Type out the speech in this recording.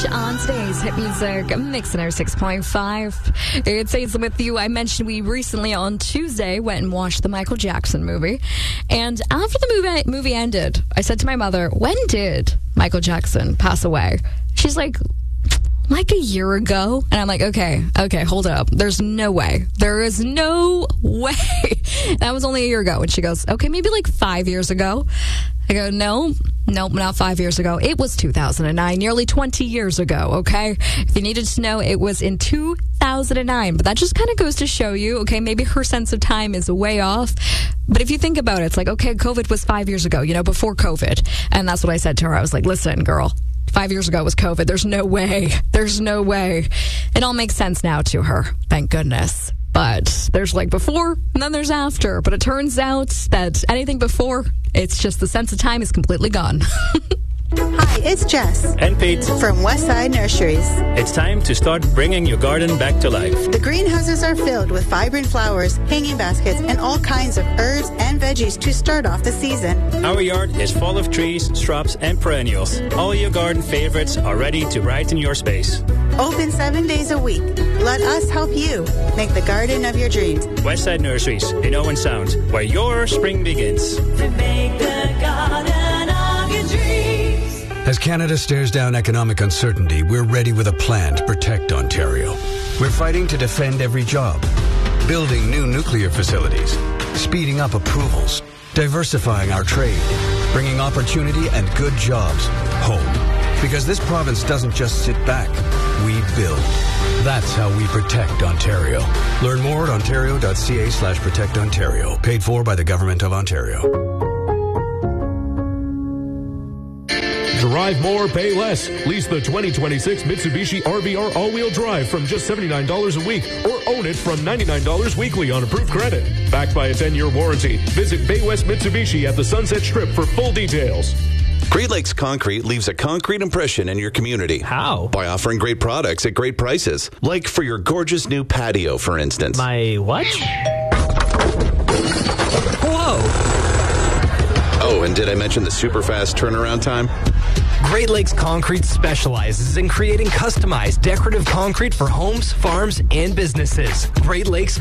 Beach on today's Hit Music Mix Center 6.5. It's Aislinn with you. I mentioned we recently on Tuesday went and watched the Michael Jackson movie. And after the movie ended, I said to my mother, when did Michael Jackson pass away? She's like a year ago. And I'm like, okay, hold up. There's no way. There is no way. That was only a year ago. And she goes, okay, maybe like 5 years ago. I go, nope, not 5 years ago. It was 2009, nearly 20 years ago, okay? If you needed to know, it was in 2009. But that just kind of goes to show you, okay, maybe her sense of time is way off. But if you think about it, it's like, okay, COVID was 5 years ago, before COVID. And that's what I said to her. I was like, listen, girl, 5 years ago was COVID. There's no way. There's no way. It all makes sense now to her. Thank goodness. But there's like before and then there's after. But it turns out that anything before, it's just the sense of time is completely gone. Hi, it's Jess. And Pete. From Westside Nurseries. It's time to start bringing your garden back to life. The greenhouses are filled with vibrant flowers, hanging baskets, and all kinds of herbs and veggies to start off the season. Our yard is full of trees, shrubs, and perennials. All your garden favorites are ready to brighten your space. Open 7 days a week. Let us help you make the garden of your dreams. Westside Nurseries in Owen Sound, where your spring begins. To make the garden of your dreams. As Canada stares down economic uncertainty, we're ready with a plan to protect Ontario. We're fighting to defend every job, building new nuclear facilities, speeding up approvals, diversifying our trade, bringing opportunity and good jobs home. Because this province doesn't just sit back, we build. That's how we protect Ontario. Learn more at ontario.ca/protectontario. Paid for by the Government of Ontario. Drive more, pay less. Lease the 2026 Mitsubishi RVR all-wheel drive from just $79 a week or own it from $99 weekly on approved credit. Backed by a 10-year warranty. Visit Bay West Mitsubishi at the Sunset Strip for full details. Great Lakes Concrete leaves a concrete impression in your community. How? By offering great products at great prices. Like for your gorgeous new patio, for instance. My what? Whoa! Oh, and did I mention the super fast turnaround time? Great Lakes Concrete specializes in creating customized decorative concrete for homes, farms, and businesses. Great Lakes